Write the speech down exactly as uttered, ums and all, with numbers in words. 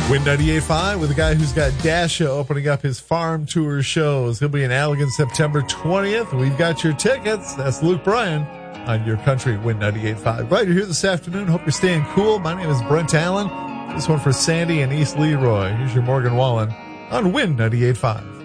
Win ninety-eight point five with a guy who's got Dasha opening up his farm tour shows. He'll be in Allegan September twentieth. We've got your tickets. That's Luke Bryan on your country Win ninety-eight point five. Right, you're here this afternoon. Hope you're staying cool. My name is Brent Allen. This one for Sandy and East Leroy. Here's your Morgan Wallen on Win ninety-eight point five.